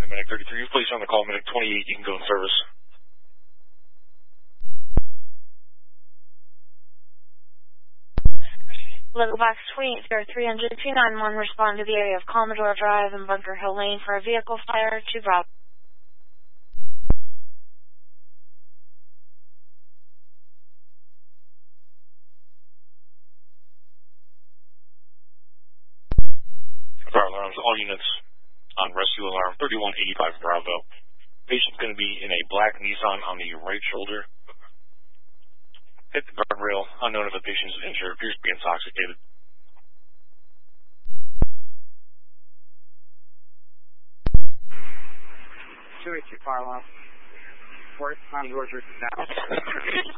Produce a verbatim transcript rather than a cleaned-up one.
to Medic thirty-three. You've placed on the call, Medic twenty-eight. You can go in service. Level box twenty-eight, three hundred, two nine one, respond to the area of Commodore Drive and Bunker Hill Lane for a vehicle fire to Bravo. Fire alarms, all units on rescue alarm thirty-one eighty-five Bravo. Patient's going to be in a black Nissan on the right shoulder. Hit the guardrail. Unknown if the patient's injured. Appears to be intoxicated. two eighty-two fire alarm. Fourth, on Georgia now.